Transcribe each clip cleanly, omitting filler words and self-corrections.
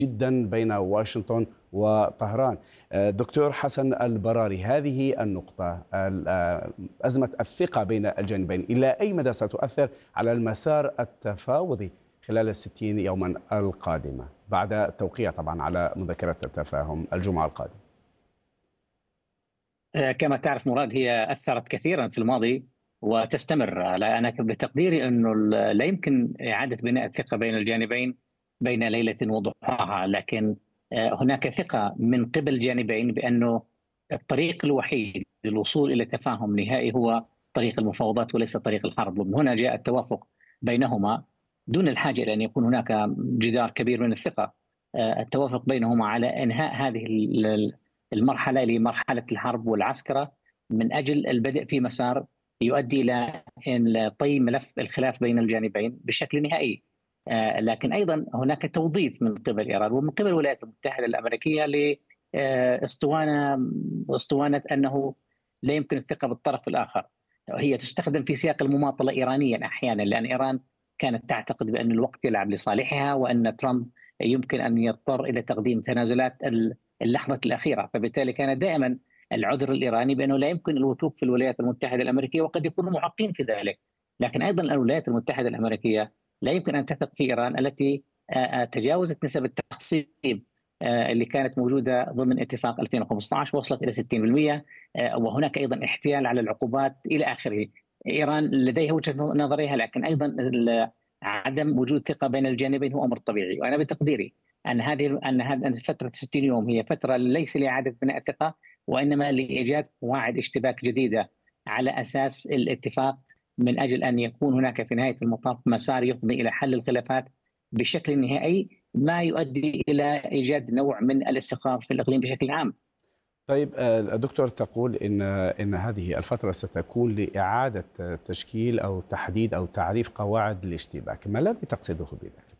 جدا بين واشنطن وطهران. دكتور حسن البراري، هذه النقطة أزمة الثقة بين الجانبين إلى أي مدى ستؤثر على المسار التفاوضي خلال الستين يوما القادمة بعد التوقيع طبعا على مذكرة التفاهم الجمعة القادمة؟ كما تعرف مراد، هي أثرت كثيرا في الماضي وتستمر. أنا بتقديري أنه لا يمكن إعادة بناء الثقة بين الجانبين بين ليلة وضحاها، لكن هناك ثقة من قبل الجانبين بأنه الطريق الوحيد للوصول إلى تفاهم نهائي هو طريق المفاوضات وليس طريق الحرب. ومن هنا جاء التوافق بينهما دون الحاجة إلى أن يكون هناك جدار كبير من الثقة. التوافق بينهما على إنهاء هذه المرحلة لمرحلة الحرب والعسكرة من أجل البدء في مسار يؤدي إلى طي ملف الخلاف بين الجانبين بشكل نهائي. لكن أيضا هناك توظيف من قبل إيران ومن قبل الولايات المتحدة الأمريكية لأسطوانة أنه لا يمكن الثقة بالطرف الآخر. هي تستخدم في سياق المماطلة إيرانيا أحيانا، لأن إيران كانت تعتقد بأن الوقت يلعب لصالحها وأن ترامب يمكن أن يضطر إلى تقديم تنازلات اللحظة الأخيرة، فبالتالي كان دائما العذر الإيراني بأنه لا يمكن الوثوق في الولايات المتحدة الأمريكية، وقد يكونوا محقين في ذلك. لكن أيضا الولايات المتحدة الأمريكية لا يمكن أن تثق في إيران التي تجاوزت نسب التخصيب اللي كانت موجودة ضمن اتفاق 2015 وصلت إلى 60%، وهناك أيضا احتيال على العقوبات إلى آخره. إيران لديها وجهة نظرها، لكن أيضا عدم وجود ثقة بين الجانبين هو أمر طبيعي. وأنا بتقديري أن فترة 60 يوم هي فترة ليس لإعادة بناء الثقة، وإنما لإيجاد قواعد اشتباك جديدة على أساس الاتفاق، من أجل أن يكون هناك في نهاية المطاف مسار يفضي إلى حل الخلافات بشكل نهائي، ما يؤدي إلى إيجاد نوع من الاستقرار في الإقليم بشكل عام. طيب دكتور، تقول إن هذه الفترة ستكون لإعادة تشكيل أو تحديد أو تعريف قواعد الاشتباك، ما الذي تقصده بذلك؟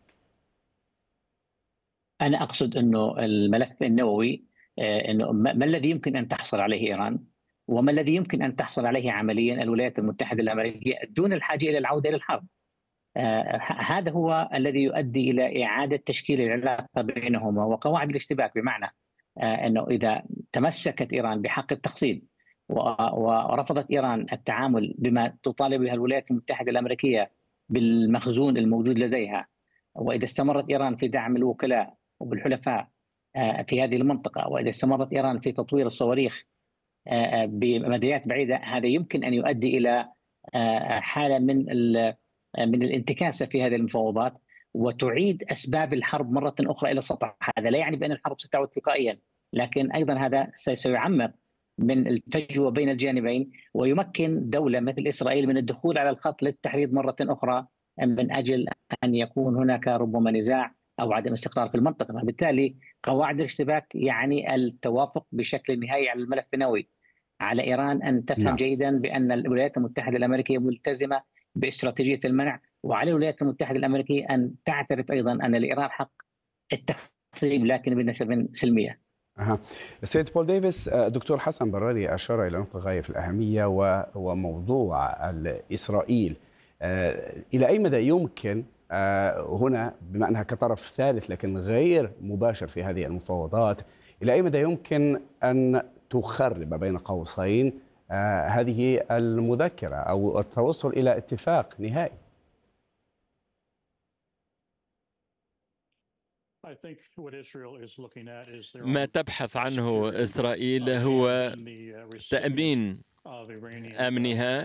أنا أقصد أنه الملف النووي، أنه ما الذي يمكن أن تحصل عليه إيران وما الذي يمكن أن تحصل عليه عمليا الولايات المتحدة الأمريكية دون الحاجة إلى العودة إلى الحرب. هذا هو الذي يؤدي إلى إعادة تشكيل العلاقة بينهما وقواعد الاشتباك، بمعنى أنه إذا تمسكت إيران بحق التخصيب ورفضت إيران التعامل بما تطالب بها الولايات المتحدة الأمريكية بالمخزون الموجود لديها، وإذا استمرت إيران في دعم الوكلاء وبالحلفاء في هذه المنطقة، وإذا استمرت إيران في تطوير الصواريخ بمداريات بعيدة، هذا يمكن أن يؤدي إلى حالة من الانتكاسة في هذه المفاوضات، وتعيد أسباب الحرب مرة أخرى إلى السطح. هذا لا يعني بأن الحرب ستعود تلقائيا، لكن أيضا هذا سيعمق من الفجوة بين الجانبين، ويمكن دولة مثل إسرائيل من الدخول على الخط للتحريض مرة أخرى من أجل أن يكون هناك ربما نزاع أو عدم استقرار في المنطقة. فبالتالي قواعد الاشتباك يعني التوافق بشكل نهائي على الملف النووي. على إيران أن تفهم جيدا بأن الولايات المتحدة الأمريكية ملتزمة باستراتيجية المنع، وعلى الولايات المتحدة الأمريكية أن تعترف أيضا أن لإيران حق التخصيب، لكن بنسب سلمية. سيد بول ديفيس، دكتور حسن براري أشار إلى نقطة غاية في الأهمية، وموضوع إسرائيل. إلى أي مدى يمكن هنا، بما أنها كطرف ثالث لكن غير مباشر في هذه المفاوضات، إلى أي مدى يمكن أن تخرب بين قوسين هذه المذكرة أو التوصل إلى اتفاق نهائي؟ ما تبحث عنه إسرائيل هو تأمين أمنها،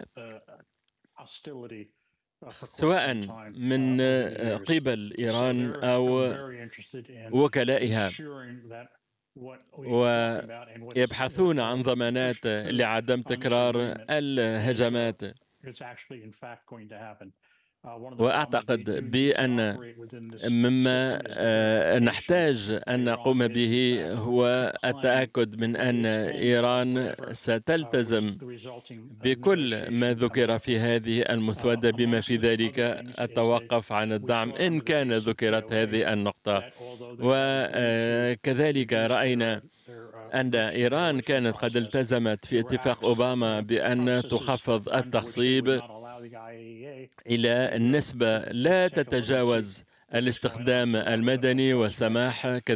سواء من قبل إيران أو وكلائها، ويبحثون عن ضمانات لعدم تكرار الهجمات. وأعتقد بأن مما نحتاج أن نقوم به هو التأكد من أن إيران ستلتزم بكل ما ذكر في هذه المسودة، بما في ذلك التوقف عن الدعم إن كان ذكرت هذه النقطة. وكذلك رأينا أن إيران كانت قد التزمت في اتفاق أوباما بأن تخفض التخصيب إلى النسبة لا تتجاوز الاستخدام المدني والسماح